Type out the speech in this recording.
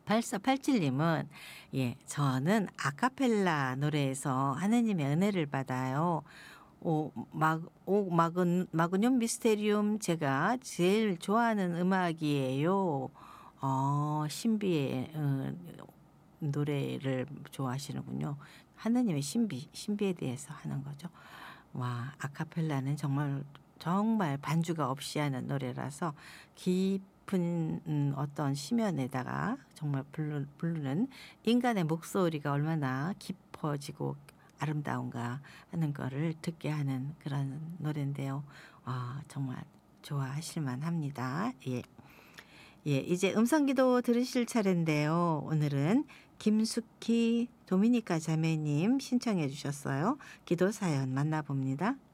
8487님은 예, 저는 아카펠라 노래에서 하느님의 은혜를 받아요. 마그늄 미스테리움 제가 제일 좋아하는 음악이에요. 신비의 노래를 좋아하시는군요. 하느님의 신비에 대해서 하는 거죠. 와, 아카펠라는 정말 반주가 없이 하는 노래라서 깊은 어떤 심연에다가 정말 부르는 인간의 목소리가 얼마나 깊어지고 아름다운가 하는 거를 듣게 하는 그런 노래인데요. 정말 좋아하실 만합니다. 예. 예, 이제 음성기도 들으실 차례인데요. 오늘은 김숙희 도미니카 자매님 신청해 주셨어요. 기도 사연 만나봅니다.